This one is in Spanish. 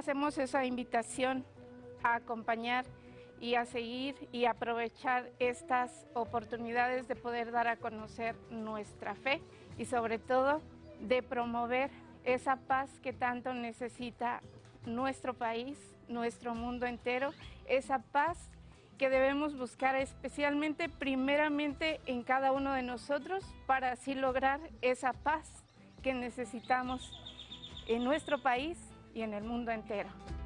hacemos esa invitación a acompañar y a seguir y aprovechar estas oportunidades de poder dar a conocer nuestra fe y sobre todo de promover esa paz que tanto necesita nuestro país, nuestro mundo entero, esa paz que debemos buscar especialmente, primeramente, en cada uno de nosotros para así lograr esa paz que necesitamos en nuestro país y en el mundo entero.